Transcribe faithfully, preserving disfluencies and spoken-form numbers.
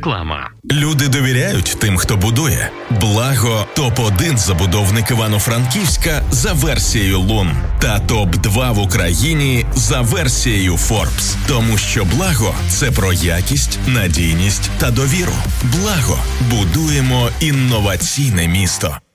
Реклама. Люди довіряють тим, хто будує. Благо – топ один забудовник Івано-Франківська за версією Лун. Та топ два в Україні за версією Forbes. Тому що Благо – це про якість, надійність та довіру. Благо – будуємо інноваційне місто.